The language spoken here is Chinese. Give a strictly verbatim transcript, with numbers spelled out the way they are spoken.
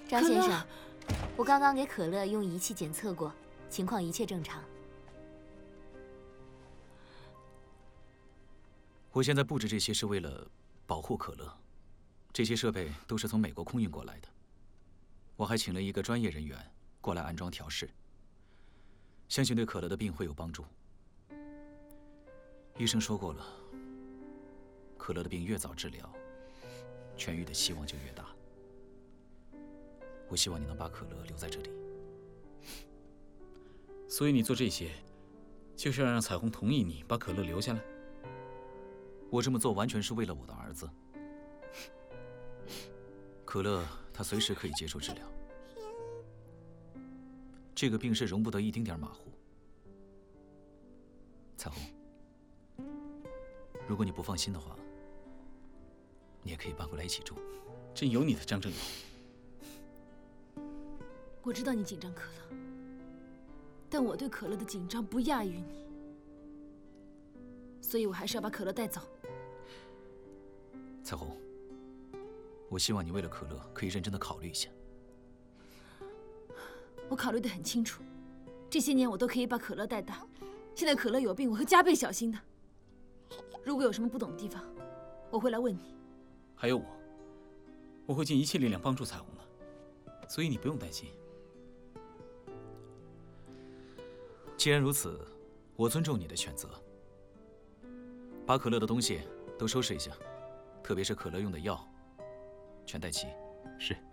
张先生，我刚刚给可乐用仪器检测过，情况一切正常。 我现在布置这些是为了保护可乐，这些设备都是从美国空运过来的。我还请了一个专业人员过来安装调试，相信对可乐的病会有帮助。医生说过了，可乐的病越早治疗，痊愈的希望就越大。我希望你能把可乐留在这里。 所以你做这些，就是要让彩虹同意你把可乐留下来？ 我这么做完全是为了我的儿子。可乐他随时可以接受治疗，这个病是容不得一丁点马虎。彩虹，如果你不放心的话，你也可以搬过来一起住。 真有你的，张正友。 我知道你紧张可乐，但我对可乐的紧张不亚于你，所以我还是要把可乐带走。 彩虹，我希望你为了可乐可以认真的考虑一下。 我考虑得很清楚，这些年我都可以把可乐带大，现在可乐有病，我会加倍小心的。如果有什么不懂的地方，我会来问你。 还有我，我会尽一切力量帮助彩虹的，所以你不用担心。 既然如此，我尊重你的选择。把可乐的东西都收拾一下，特别是可乐用的药，全带齐。 是。